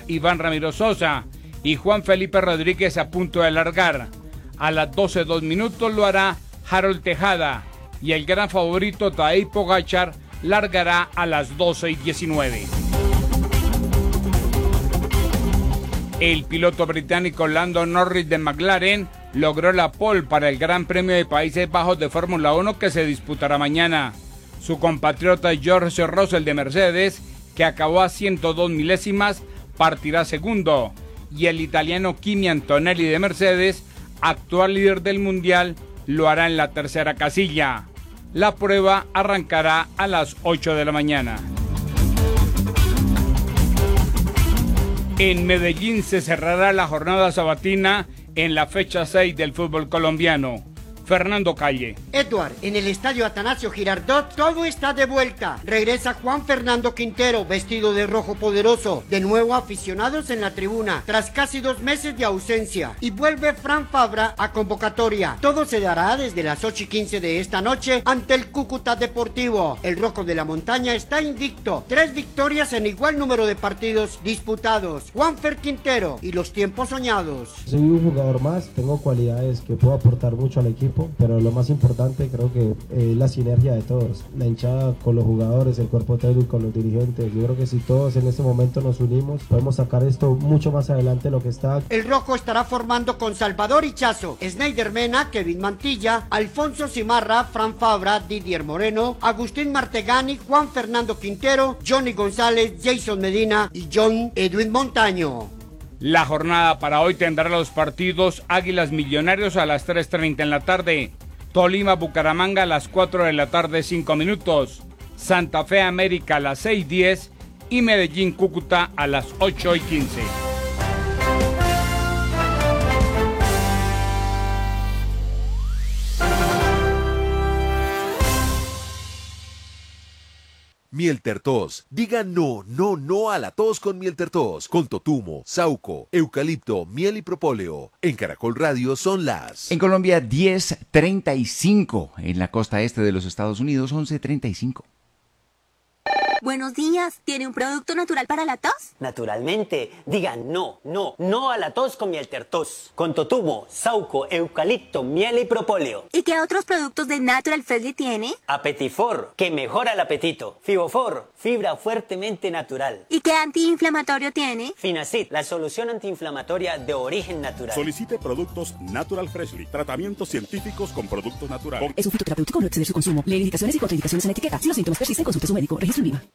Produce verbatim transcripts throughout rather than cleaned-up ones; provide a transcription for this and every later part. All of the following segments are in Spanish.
Iván Ramiro Sosa y Juan Felipe Rodríguez a punto de largar. A las doce dos minutos lo hará Harold Tejada y el gran favorito Tadej Pogačar largará a las doce y diecinueve. El piloto británico Lando Norris de McLaren logró la pole para el Gran Premio de Países Bajos de Fórmula uno que se disputará mañana. Su compatriota George Russell de Mercedes, que acabó a ciento dos milésimas, partirá segundo. Y el italiano Kimi Antonelli de Mercedes, actual líder del mundial, lo hará en la tercera casilla. La prueba arrancará a las ocho de la mañana. En Medellín se cerrará la jornada sabatina en la fecha seis del fútbol colombiano. Fernando Calle. Edward, en el estadio Atanasio Girardot todo está de vuelta. Regresa Juan Fernando Quintero, vestido de rojo poderoso. De nuevo aficionados en la tribuna, tras casi dos meses de ausencia. Y vuelve Fran Fabra a convocatoria. Todo se dará desde las ocho y quince de esta noche ante el Cúcuta Deportivo. El Rojo de la Montaña está invicto. Tres victorias en igual número de partidos disputados. Juanfer Quintero y los tiempos soñados. Soy un jugador más, tengo cualidades que puedo aportar mucho al equipo, pero lo más importante creo que es la sinergia de todos, la hinchada con los jugadores, el cuerpo técnico con los dirigentes. Yo creo que si todos en este momento nos unimos, podemos sacar esto mucho más adelante de lo que está. El Rojo estará formando con Salvador Ichazo, Snyder Mena, Kevin Mantilla, Alfonso Cimarra, Fran Fabra, Didier Moreno, Agustín Martegani, Juan Fernando Quintero, Johnny González, Jason Medina y John Edwin Montaño. La jornada para hoy tendrá los partidos Águilas Millonarios a las tres treinta en la tarde, Tolima Bucaramanga a las cuatro de la tarde cinco minutos, Santa Fe América a las seis diez y Medellín Cúcuta a las ocho y quince. Mieltertos. Diga no, no, no a la tos con Mieltertos. Con totumo, sauco, eucalipto, miel y propóleo. En Caracol Radio son las... En Colombia, diez treinta y cinco. En la costa este de los Estados Unidos, once treinta y cinco. Buenos días, ¿tiene un producto natural para la tos? Naturalmente, diga no, no, no a la tos con Mieltertos. Con totumo, sauco, eucalipto, miel y propóleo. ¿Y qué otros productos de Natural Freshly tiene? Apetifor, que mejora el apetito. Fibofor, fibra fuertemente natural. ¿Y qué antiinflamatorio tiene? Finacid, la solución antiinflamatoria de origen natural. Solicite productos Natural Freshly, tratamientos científicos con productos naturales. Es un fitoterapéutico, no exceder su consumo. Lee indicaciones y contraindicaciones en la etiqueta. Si los síntomas persisten, consulte a su médico. Registro en Viva.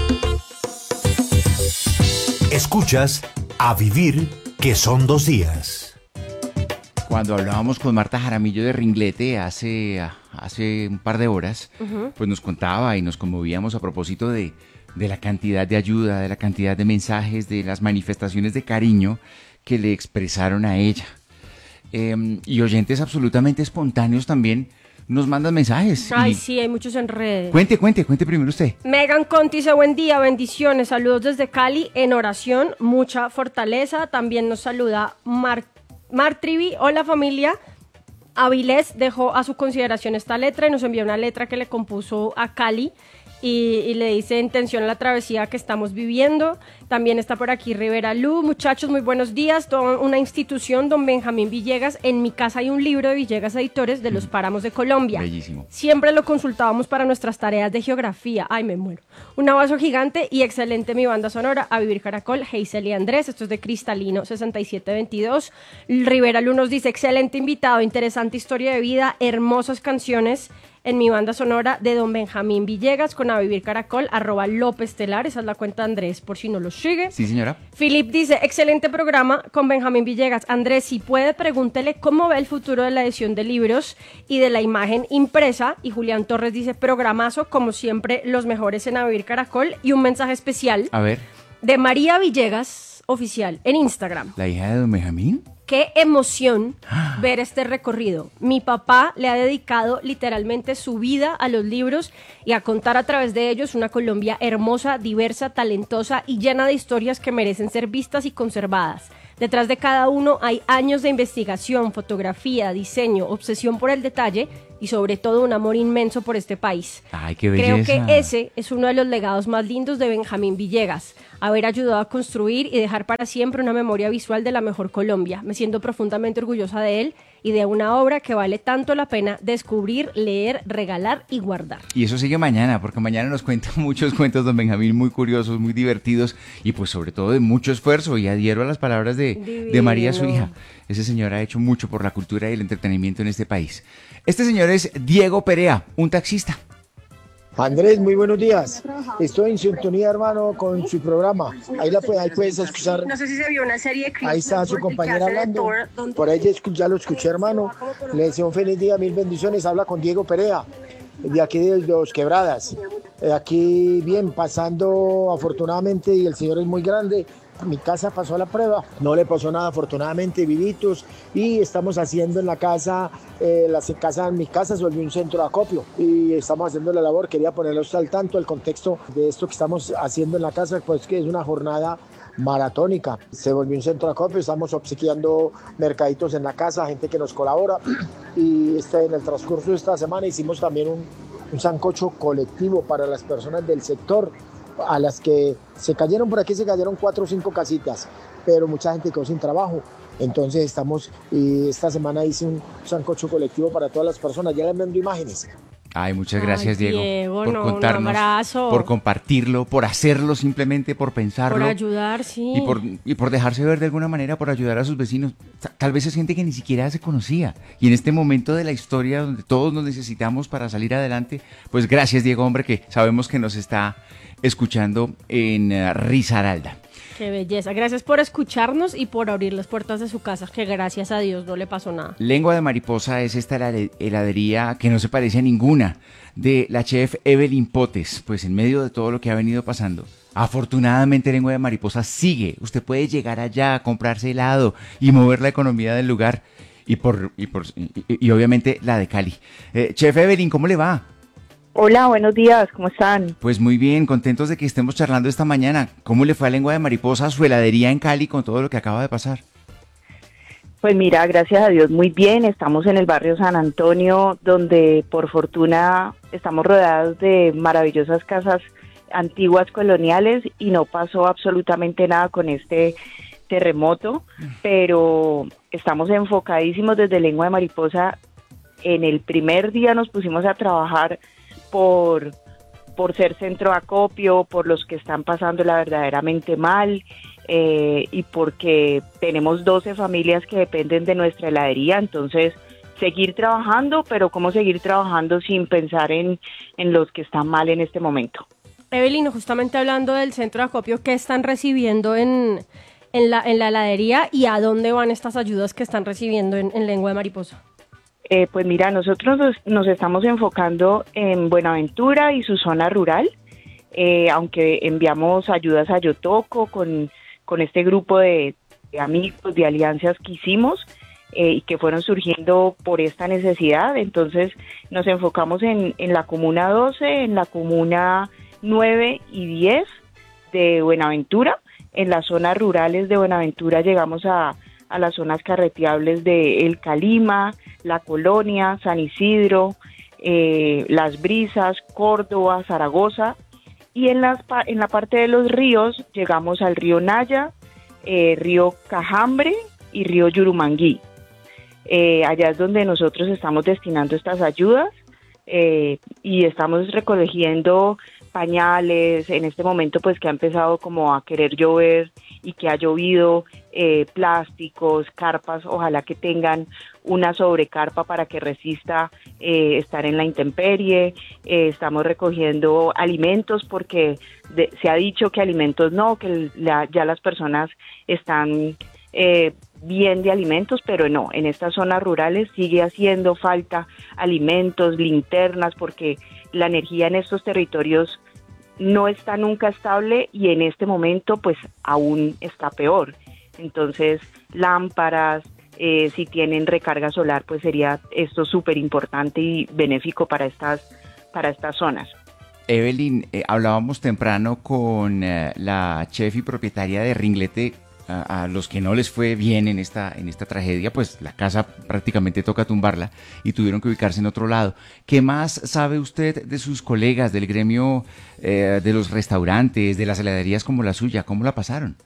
Escuchas A Vivir, que son dos días. Cuando hablábamos con Marta Jaramillo de Ringlete hace, hace un par de horas, uh-huh. pues nos contaba y nos conmovíamos a propósito de, de la cantidad de ayuda, de la cantidad de mensajes, de las manifestaciones de cariño que le expresaron a ella. Eh, y oyentes absolutamente espontáneos también nos mandan mensajes. Ay, y... sí, hay muchos en redes. Cuente, cuente, cuente primero usted. Megan Conti dice, buen día, bendiciones, saludos desde Cali, en oración, mucha fortaleza. También nos saluda Mar, Mar Trivi, hola familia. Avilés dejó a su consideración esta letra y nos envió una letra que le compuso a Cali. Y, y le dice intención a la travesía que estamos viviendo. También está por aquí Rivera Lu. Muchachos, muy buenos días. Toda una institución, don Benjamín Villegas. En mi casa hay un libro de Villegas Editores de los páramos de Colombia. Bellísimo. Siempre lo consultábamos para nuestras tareas de geografía. Ay, me muero. Un abrazo gigante y excelente mi banda sonora. A Vivir Caracol, Hazel y Andrés. Esto es de Cristalino sesenta y siete veintidós. Rivera Lu nos dice, excelente invitado, interesante historia de vida, hermosas canciones en mi banda sonora de don Benjamín Villegas con A Vivir Caracol, arroba López Telar, esa es la cuenta de Andrés, por si no lo sigue. Sí, señora. Philip dice, excelente programa con Benjamín Villegas. Andrés, si puede, pregúntele cómo ve el futuro de la edición de libros y de la imagen impresa. Y Julián Torres dice, programazo, como siempre, los mejores en A Vivir Caracol. Y un mensaje especial. A ver. De María Villegas, oficial, en Instagram. ¿La hija de don Benjamín? Qué emoción ver este recorrido. Mi papá le ha dedicado literalmente su vida a los libros y a contar a través de ellos una Colombia hermosa, diversa, talentosa y llena de historias que merecen ser vistas y conservadas. Detrás de cada uno hay años de investigación, fotografía, diseño, obsesión por el detalle y sobre todo un amor inmenso por este país. Ay, qué belleza. Creo que ese es uno de los legados más lindos de Benjamín Villegas, haber ayudado a construir y dejar para siempre una memoria visual de la mejor Colombia. Me siento profundamente orgullosa de él y de una obra que vale tanto la pena descubrir, leer, regalar y guardar. Y eso sigue mañana, porque mañana nos cuenta muchos cuentos don Benjamín muy curiosos, muy divertidos y pues sobre todo de mucho esfuerzo, y adhiero a las palabras de, de María, su hija. Ese señor ha hecho mucho por la cultura y el entretenimiento en este país. Este señor es Diego Perea, un taxista. Andrés, muy buenos días. Estoy en sintonía, hermano, con su programa. Ahí, la, ahí puedes escuchar. No sé si se vio una serie. Ahí está su compañera hablando. Por ahí ya lo escuché, hermano. Le deseo un feliz día, mil bendiciones. Habla con Diego Perea, de aquí de Dos Quebradas. Aquí bien, pasando afortunadamente, y el Señor es muy grande. Mi casa pasó la prueba, no le pasó nada afortunadamente, vivitos, y estamos haciendo en la casa, eh, la casa, en mi casa se volvió un centro de acopio y estamos haciendo la labor. Quería ponerlos al tanto, el contexto de esto que estamos haciendo en la casa, pues que es una jornada maratónica, se volvió un centro de acopio, estamos obsequiando mercaditos en la casa, gente que nos colabora, y este, en el transcurso de esta semana hicimos también un, un sancocho colectivo para las personas del sector, a las que se cayeron por aquí, se cayeron cuatro o cinco casitas, pero mucha gente quedó sin trabajo. Entonces estamos, y esta semana hice un sancocho colectivo para todas las personas. Ya les mando imágenes. Ay, muchas gracias, Ay, Diego, Diego, por no, contarnos, un abrazo. por compartirlo, por hacerlo simplemente, por pensarlo. Por ayudar, sí. Y por, y por dejarse ver de alguna manera, por ayudar a sus vecinos. Tal vez es gente que ni siquiera se conocía. Y en este momento de la historia donde todos nos necesitamos para salir adelante, pues gracias, Diego, hombre, que sabemos que nos está escuchando en uh, Risaralda. Qué belleza. Gracias por escucharnos y por abrir las puertas de su casa, que gracias a Dios no le pasó nada. Lengua de Mariposa es esta heladería que no se parece a ninguna, de la chef Evelyn Potes. Pues en medio de todo lo que ha venido pasando, afortunadamente Lengua de Mariposa sigue. Usted puede llegar allá a comprarse helado y mover la economía del lugar, y por y, por, y, y obviamente la de Cali. Eh, chef Evelyn, ¿cómo le va? Hola, buenos días, ¿cómo están? Pues muy bien, contentos de que estemos charlando esta mañana. ¿Cómo le fue a Lengua de Mariposa, su heladería en Cali, con todo lo que acaba de pasar? Pues mira, gracias a Dios muy bien. Estamos en el barrio San Antonio, donde por fortuna estamos rodeados de maravillosas casas antiguas coloniales y no pasó absolutamente nada con este terremoto, pero estamos enfocadísimos desde Lengua de Mariposa. En el primer día nos pusimos a trabajar por, por ser centro de acopio, por los que están pasándola verdaderamente mal, eh, y porque tenemos doce familias que dependen de nuestra heladería. Entonces seguir trabajando, pero cómo seguir trabajando sin pensar en, en los que están mal en este momento. Evelyn, justamente hablando del centro de acopio, ¿qué están recibiendo en, en, la, en la heladería y a dónde van estas ayudas que están recibiendo en, en Lengua de Mariposa? Eh, pues mira, nosotros nos, nos estamos enfocando en Buenaventura y su zona rural, eh, aunque enviamos ayudas a Yotoco con, con este grupo de, de amigos, de alianzas que hicimos, eh, y que fueron surgiendo por esta necesidad. Entonces nos enfocamos en, en la comuna doce, en la comuna nueve y diez de Buenaventura. En las zonas rurales de Buenaventura llegamos a a las zonas carreteables de El Calima, La Colonia, San Isidro, eh, Las Brisas, Córdoba, Zaragoza, y en, las, en la parte de los ríos llegamos al río Naya, eh, río Cajambre y río Yurumangui. Eh, allá es donde nosotros estamos destinando estas ayudas, eh, y estamos recogiendo pañales en este momento, pues que ha empezado como a querer llover y que ha llovido, eh, plásticos, carpas, ojalá que tengan una sobrecarpa para que resista eh, estar en la intemperie. Eh, estamos recogiendo alimentos porque de, se ha dicho que alimentos no, que la, ya las personas están eh, bien de alimentos, pero no, en estas zonas rurales sigue haciendo falta alimentos, linternas, porque la energía en estos territorios no está nunca estable y en este momento pues aún está peor. Entonces lámparas, eh, si tienen recarga solar, pues sería esto súper importante y benéfico para estas, para estas zonas. Evelyn, eh, hablábamos temprano con eh, la chef y propietaria de Ringlete a, a los que no les fue bien en esta, en esta tragedia, pues la casa prácticamente toca tumbarla y tuvieron que ubicarse en otro lado. ¿Qué más sabe usted de sus colegas del gremio eh, de los restaurantes, de las heladerías como la suya? ¿Cómo la pasaron?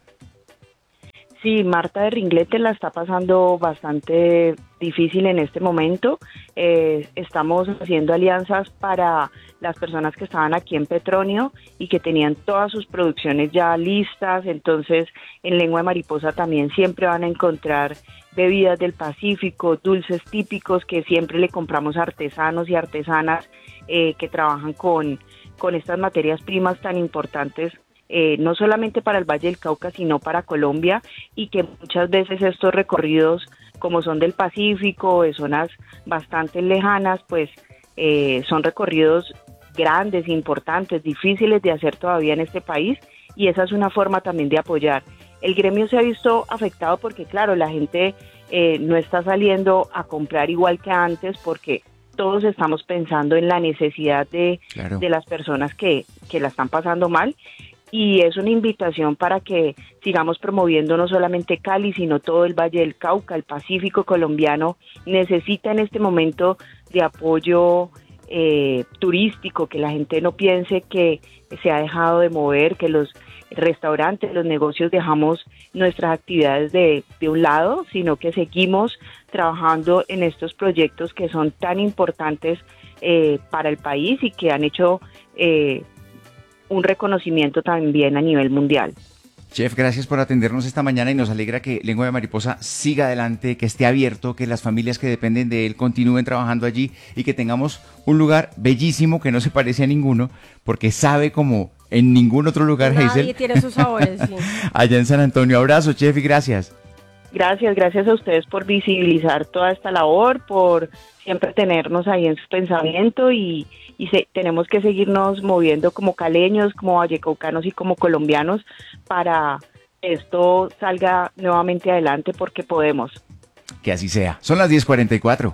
Sí, Marta de Ringlete la está pasando bastante difícil en este momento. Eh, estamos haciendo alianzas para las personas que estaban aquí en Petronio y que tenían todas sus producciones ya listas. Entonces, en Lengua de Mariposa también siempre van a encontrar bebidas del Pacífico, dulces típicos que siempre le compramos a artesanos y artesanas eh, que trabajan con, con estas materias primas tan importantes. Eh, no solamente para el Valle del Cauca, sino para Colombia, y que muchas veces estos recorridos, como son del Pacífico, de zonas bastante lejanas, pues eh, son recorridos grandes, importantes, difíciles de hacer todavía en este país, y esa es una forma también de apoyar. El gremio se ha visto afectado porque, claro, la gente eh, no está saliendo a comprar igual que antes, porque todos estamos pensando en la necesidad de, claro. de las personas que, que la están pasando mal. Y es una invitación para que sigamos promoviendo no solamente Cali, sino todo el Valle del Cauca. El Pacífico colombiano necesita en este momento de apoyo eh, turístico, que la gente no piense que se ha dejado de mover, que los restaurantes, los negocios dejamos nuestras actividades de, de un lado, sino que seguimos trabajando en estos proyectos que son tan importantes eh, para el país y que han hecho Eh, un reconocimiento también a nivel mundial. Chef, gracias por atendernos esta mañana y nos alegra que Lengua de Mariposa siga adelante, que esté abierto, que las familias que dependen de él continúen trabajando allí y que tengamos un lugar bellísimo que no se parece a ninguno, porque sabe como en ningún otro lugar, Nadie Hazel. tiene sus sabores, sí. Allá en San Antonio. Abrazo, Chef, y gracias. Gracias, gracias a ustedes por visibilizar toda esta labor, por siempre tenernos ahí en su pensamiento y, y se, tenemos que seguirnos moviendo como caleños, como vallecaucanos y como colombianos para que esto salga nuevamente adelante porque podemos. Que así sea. Son las diez cuarenta y cuatro.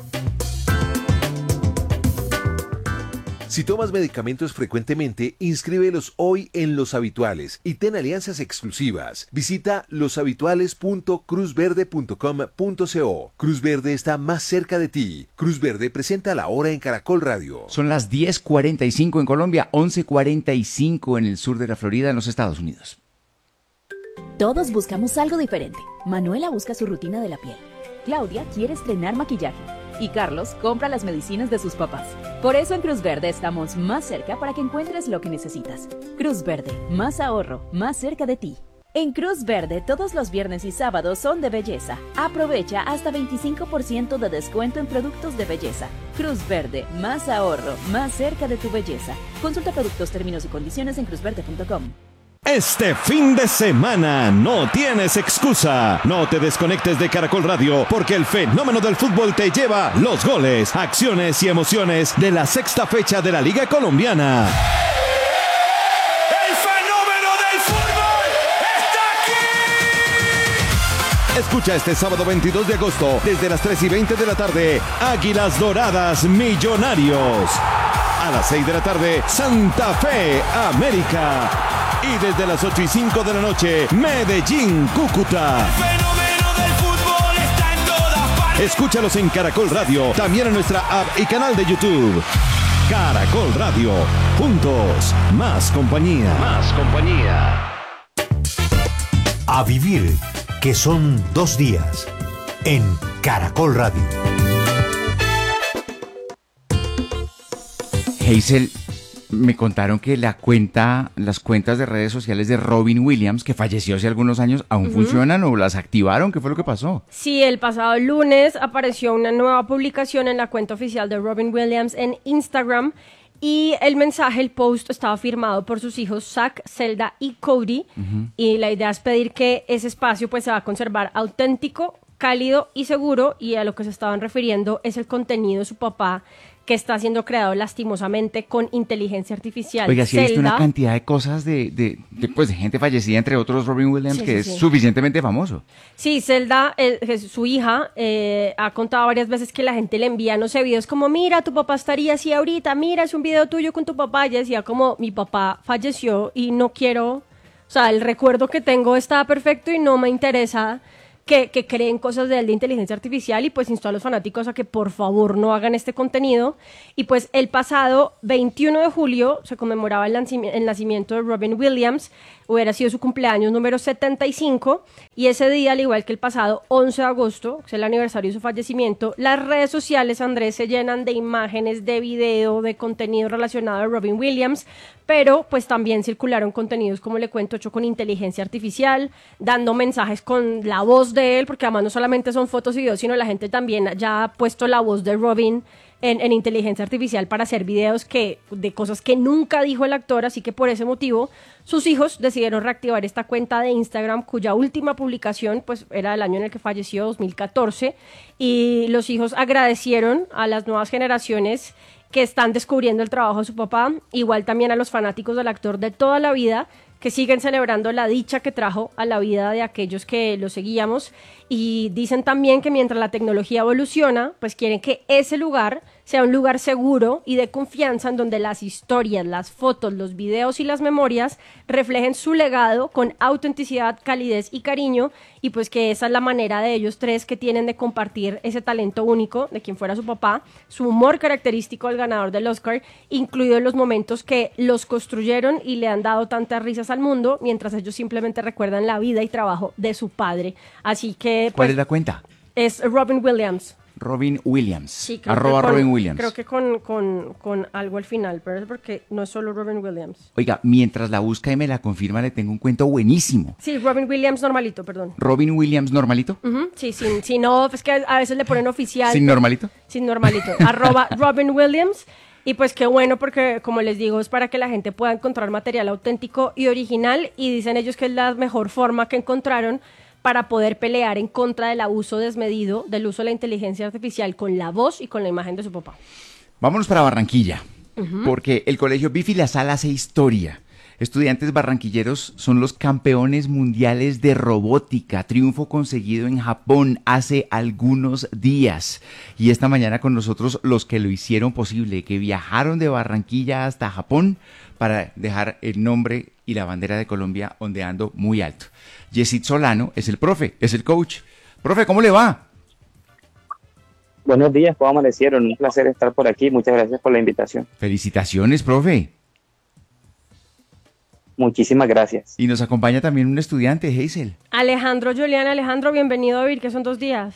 Si tomas medicamentos frecuentemente, inscríbelos hoy en Los Habituales y ten alianzas exclusivas. Visita los habituales punto cruz verde punto com punto co. Cruz Verde está más cerca de ti. Cruz Verde presenta La Hora en Caracol Radio. Son las diez cuarenta y cinco en Colombia, once cuarenta y cinco en el sur de la Florida, en los Estados Unidos. Todos buscamos algo diferente. Manuela busca su rutina de la piel. Claudia quiere estrenar maquillaje. Y Carlos compra las medicinas de sus papás. Por eso en Cruz Verde estamos más cerca para que encuentres lo que necesitas. Cruz Verde, más ahorro, más cerca de ti. En Cruz Verde todos los viernes y sábados son de belleza. Aprovecha hasta veinticinco por ciento de descuento en productos de belleza. Cruz Verde, más ahorro, más cerca de tu belleza. Consulta productos, términos y condiciones en cruz verde punto com. Este fin de semana no tienes excusa. No te desconectes de Caracol Radio porque el fenómeno del fútbol te lleva los goles, acciones y emociones de la sexta fecha de la Liga Colombiana. ¡El fenómeno del fútbol está aquí! Escucha este sábado veintidós de agosto desde las tres y veinte de la tarde Águilas Doradas Millonarios. A las seis de la tarde Santa Fe América. Y desde las ocho y cinco de la noche, Medellín, Cúcuta. El fenómeno del fútbol está en todas partes. Escúchalos en Caracol Radio, también en nuestra app y canal de YouTube. Caracol Radio, juntos, más compañía. Más compañía. A vivir, que son dos días, en Caracol Radio. Hazel, me contaron que la cuenta, las cuentas de redes sociales de Robin Williams, que falleció hace algunos años, aún uh-huh. funcionan o las activaron. ¿Qué fue lo que pasó? Sí, el pasado lunes apareció una nueva publicación en la cuenta oficial de Robin Williams en Instagram y el mensaje, el post, estaba firmado por sus hijos Zach, Zelda y Cody. Uh-huh. Y la idea es pedir que ese espacio pues se va a conservar auténtico, cálido y seguro, y a lo que se estaban refiriendo es el contenido de su papá, que está siendo creado lastimosamente con inteligencia artificial. Oiga, sí he visto una cantidad de cosas de, de, de, pues, de gente fallecida, entre otros Robin Williams, sí, que sí, es sí. suficientemente famoso. Sí, Zelda, eh, su hija, eh, ha contado varias veces que la gente le envía, no sé, videos como, mira, tu papá estaría así ahorita, mira, es un video tuyo con tu papá. Ella decía como, mi papá falleció y no quiero O sea, el recuerdo que tengo está perfecto y no me interesa que, que creen cosas de él de inteligencia artificial, y pues insto a los fanáticos a que por favor no hagan este contenido. Y pues el pasado veintiuno de julio se conmemoraba el, lanci- el nacimiento de Robin Williams, hubiera sido su cumpleaños número setenta y cinco, y ese día, al igual que el pasado once de agosto, que es el aniversario de su fallecimiento, las redes sociales, Andrés, se llenan de imágenes, de video, de contenido relacionado a Robin Williams, pero pues también circularon contenidos, como le cuento, hecho con inteligencia artificial, dando mensajes con la voz de él, porque además no solamente son fotos y videos, sino la gente también ya ha puesto la voz de Robin En, en inteligencia artificial para hacer videos que, de cosas que nunca dijo el actor, así que por ese motivo sus hijos decidieron reactivar esta cuenta de Instagram, cuya última publicación pues era el año en el que falleció, dos mil catorce, y los hijos agradecieron a las nuevas generaciones que están descubriendo el trabajo de su papá, igual también a los fanáticos del actor de toda la vida, que siguen celebrando la dicha que trajo a la vida de aquellos que lo seguíamos, y dicen también que mientras la tecnología evoluciona, pues quieren que ese lugar sea un lugar seguro y de confianza en donde las historias, las fotos, los videos y las memorias reflejen su legado con autenticidad, calidez y cariño, y pues que esa es la manera de ellos tres que tienen de compartir ese talento único de quien fuera su papá, su humor característico del ganador del Oscar, incluidos los momentos que los construyeron y le han dado tantas risas al mundo, mientras ellos simplemente recuerdan la vida y trabajo de su padre. Así que pues, ¿cuál es la cuenta? Es Robin Williams. Robin Williams. Sí, creo Arroba que con, Robin Williams. Creo que con, con, con algo al final, pero es porque no es solo Robin Williams. Oiga, mientras la busca y me la confirma, le tengo un cuento buenísimo. Sí, Robin Williams normalito, perdón. ¿Robin Williams normalito? Uh-huh, sí, sin, sin no, es que a veces le ponen oficial. ¿Sin normalito? Sin normalito. Arroba Robin Williams. Y pues qué bueno, porque como les digo, es para que la gente pueda encontrar material auténtico y original, y dicen ellos que es la mejor forma que encontraron para poder pelear en contra del abuso desmedido del uso de la inteligencia artificial con la voz y con la imagen de su papá. Vámonos para Barranquilla, Uh-huh. porque el Colegio Bifi La Sala hace historia. Estudiantes barranquilleros son los campeones mundiales de robótica, triunfo conseguido en Japón hace algunos días. Y esta mañana con nosotros los que lo hicieron posible, que viajaron de Barranquilla hasta Japón para dejar el nombre y la bandera de Colombia ondeando muy alto. Yesid Solano es el profe, es el coach. Profe, ¿cómo le va? Buenos días, ¿cómo amanecieron? Un placer estar por aquí, muchas gracias por la invitación. Felicitaciones, profe. Muchísimas gracias. Y nos acompaña también un estudiante, Hazel. Alejandro Julián. Alejandro, bienvenido a Vivir, que son dos días.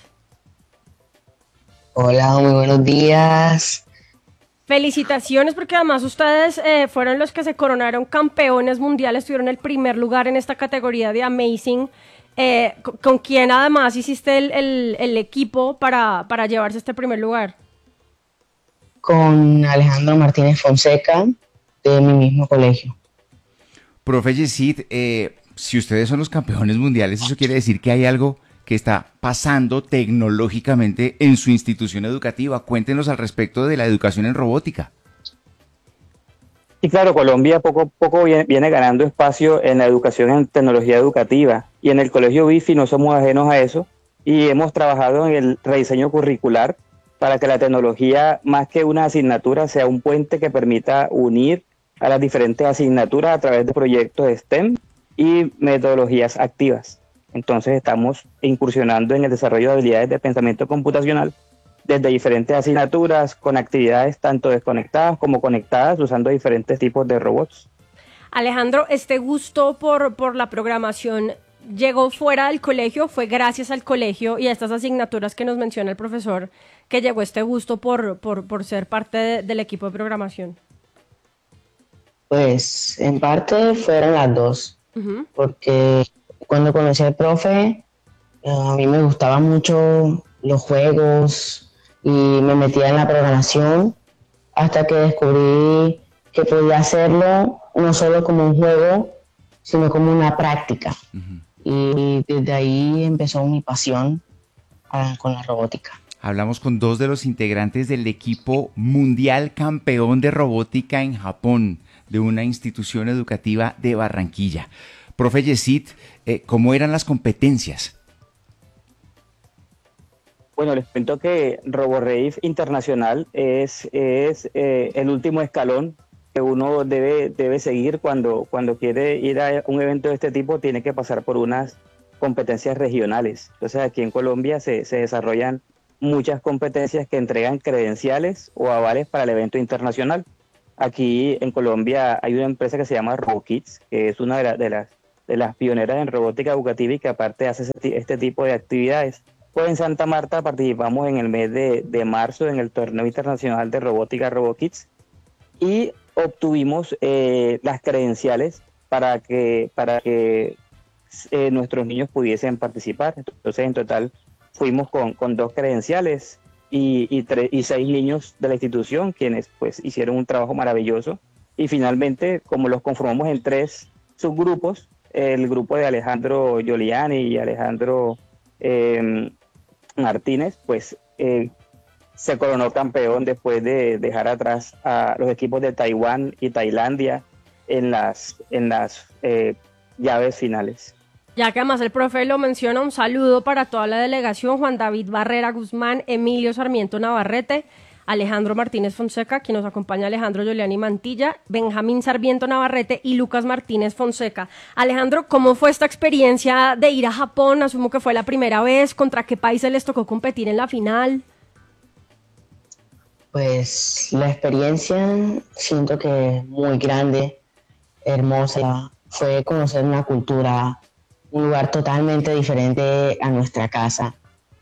Hola, muy buenos días. Felicitaciones, porque además ustedes eh, fueron los que se coronaron campeones mundiales, tuvieron el primer lugar en esta categoría de Amazing. Eh, con, ¿Con quién además hiciste el, el, el equipo para, para llevarse este primer lugar? Con Alejandro Martínez Fonseca, de mi mismo colegio. Profe Yesid, eh, si ustedes son los campeones mundiales, eso quiere decir que hay algo que está pasando tecnológicamente en su institución educativa. Cuéntenos al respecto de la educación en robótica. Y claro, Colombia poco a poco viene, viene ganando espacio en la educación en tecnología educativa, y en el Colegio Bifi no somos ajenos a eso, y hemos trabajado en el rediseño curricular para que la tecnología, más que una asignatura, sea un puente que permita unir a las diferentes asignaturas a través de proyectos de STEM y metodologías activas. Entonces estamos incursionando en el desarrollo de habilidades de pensamiento computacional desde diferentes asignaturas, con actividades tanto desconectadas como conectadas, usando diferentes tipos de robots. Alejandro, ¿este gusto por, por la programación llegó fuera del colegio? ¿Fue gracias al colegio y a estas asignaturas que nos menciona el profesor que llegó este gusto por, por, por ser parte de, del equipo de programación? Pues en parte fueron las dos, Uh-huh. porque cuando conocí al profe, a mí me gustaban mucho los juegos y me metía en la programación hasta que descubrí que podía hacerlo no solo como un juego, sino como una práctica. Uh-huh. Y desde ahí empezó mi pasión uh, con la robótica. Hablamos con dos de los integrantes del equipo mundial campeón de robótica en Japón, de una institución educativa de Barranquilla. Profe Yesid, eh, ¿cómo eran las competencias? Bueno, les cuento que RoboRave Internacional es, es eh, el último escalón que uno debe, debe seguir cuando, cuando quiere ir a un evento de este tipo, tiene que pasar por unas competencias regionales. Entonces aquí en Colombia se, se desarrollan muchas competencias que entregan credenciales o avales para el evento internacional. Aquí en Colombia hay una empresa que se llama RoboKids, que es una de, la, de, las, de las pioneras en robótica educativa y que aparte hace ese, este tipo de actividades. Pues en Santa Marta participamos en el mes de, de marzo en el torneo internacional de robótica RoboKids y obtuvimos eh, las credenciales para que, para que eh, nuestros niños pudiesen participar. Entonces en total fuimos con, con dos credenciales y, y, tre- y seis niños de la institución, quienes pues hicieron un trabajo maravilloso. Y finalmente, como los conformamos en tres subgrupos, el grupo de Alejandro Giuliani y Alejandro eh, Martínez, pues eh, se coronó campeón después de dejar atrás a los equipos de Taiwán y Tailandia en las, en las eh, llaves finales. Ya que además el profe lo menciona, un saludo para toda la delegación: Juan David Barrera Guzmán, Emilio Sarmiento Navarrete, Alejandro Martínez Fonseca, quien nos acompaña, Alejandro Giuliani Mantilla, Benjamín Sarmiento Navarrete y Lucas Martínez Fonseca. Alejandro, ¿cómo fue esta experiencia de ir a Japón? Asumo que fue la primera vez. ¿Contra qué países les tocó competir en la final? Pues la experiencia siento que es muy grande, hermosa. Fue conocer una cultura, un lugar totalmente diferente a nuestra casa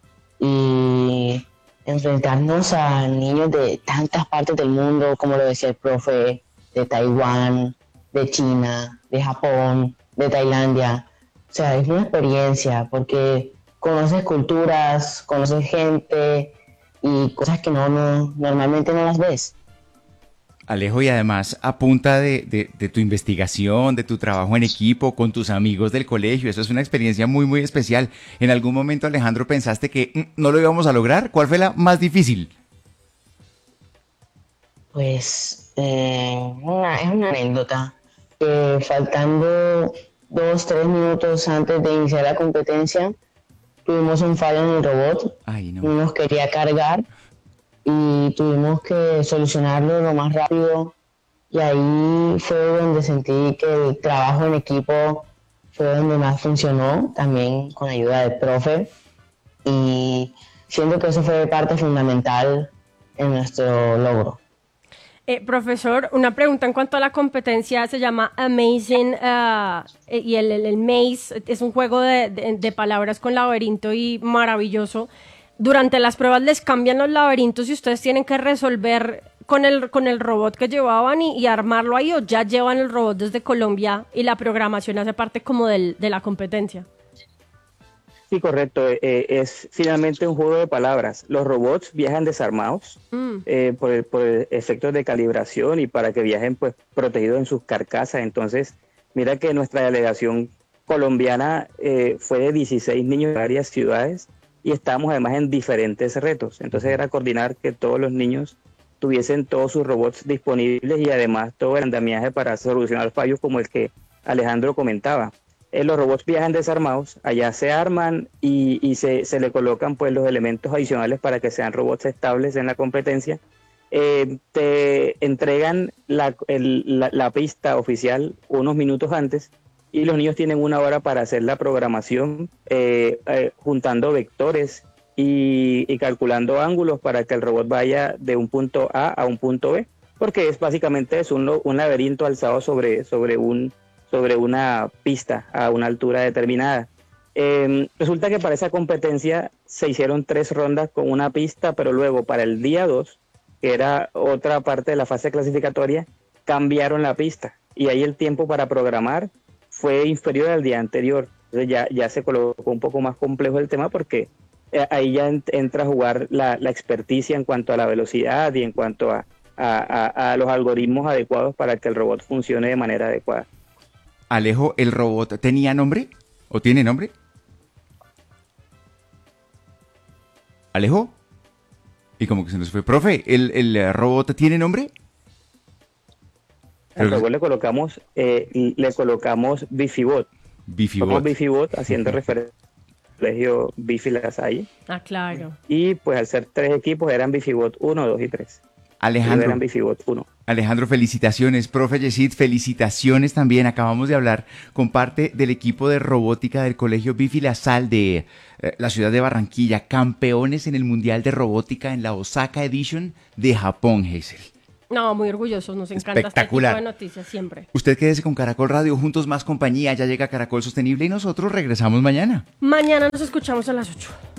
y enfrentarnos a niños de tantas partes del mundo, como lo decía el profe, de Taiwán, de China, de Japón, de Tailandia. O sea, es una experiencia porque conoces culturas, conoces gente y cosas que no, no normalmente no las ves. Alejo, y además a punta de, de, de tu investigación, de tu trabajo en equipo, con tus amigos del colegio, eso es una experiencia muy, muy especial. ¿En algún momento, Alejandro, pensaste que mm, no lo íbamos a lograr? ¿Cuál fue la más difícil? Pues eh, una, es una anécdota. Eh, faltando dos, tres minutos antes de iniciar la competencia, tuvimos un fallo en el robot. Ay, no. No nos quería cargar y tuvimos que solucionarlo lo más rápido, y ahí fue donde sentí que el trabajo en equipo fue donde más funcionó, también con ayuda del profe, y siento que eso fue parte fundamental en nuestro logro. Eh, profesor, una pregunta en cuanto a la competencia. Se llama Amazing uh, y el, el, el Maze es un juego de, de, de palabras con laberinto y maravilloso. Durante las pruebas les cambian los laberintos y ustedes tienen que resolver con el, con el robot que llevaban y, y armarlo ahí, o ya llevan el robot desde Colombia y la programación hace parte como del, de la competencia. Sí, correcto. Eh, es finalmente un juego de palabras. Los robots viajan desarmados mm. eh, por, por efectos de calibración y para que viajen pues protegidos en sus carcasas. Entonces, mira que nuestra delegación colombiana eh, fue de dieciséis niños de varias ciudades y estábamos además en diferentes retos. Entonces era coordinar que todos los niños tuviesen todos sus robots disponibles y además todo el andamiaje para solucionar fallos como el que Alejandro comentaba. Eh, los robots viajan desarmados, allá se arman y, y se, se le colocan pues los elementos adicionales para que sean robots estables en la competencia. Eh, te entregan la, el, la, la pista oficial unos minutos antes y los niños tienen una hora para hacer la programación eh, eh, juntando vectores y, y calculando ángulos para que el robot vaya de un punto A a un punto B, porque es básicamente es un, un laberinto alzado sobre, sobre, un, sobre una pista a una altura determinada. Eh, resulta que para esa competencia se hicieron tres rondas con una pista, pero luego para el día dos, que era otra parte de la fase clasificatoria, cambiaron la pista y ahí el tiempo para programar fue inferior al día anterior. Entonces ya, ya se colocó un poco más complejo el tema porque eh, ahí ya ent- entra a jugar la, la experticia en cuanto a la velocidad y en cuanto a, a, a, a los algoritmos adecuados para que el robot funcione de manera adecuada. Alejo, ¿el robot tenía nombre? ¿O tiene nombre? ¿Alejo? Y como que se nos fue. Profe, ¿el, el robot tiene nombre? Al robot le colocamos, eh, le colocamos Bifibot. Bifibot. Bifibot, haciendo referencia al colegio Bifi Lasalle. Ah, claro. Y pues al ser tres equipos eran Bifibot uno, dos y tres. Alejandro, Bifibot uno. Alejandro, felicitaciones. Profe Yesid, felicitaciones también. Acabamos de hablar con parte del equipo de robótica del Colegio Bifi La Sal de eh, la ciudad de Barranquilla, campeones en el Mundial de Robótica en la Osaka Edition de Japón, Hazel. No, muy orgullosos, nos encanta Espectacular. este tipo de noticias siempre. Usted quédese con Caracol Radio, juntos más compañía, ya llega Caracol Sostenible y nosotros regresamos mañana. Mañana nos escuchamos a las ocho.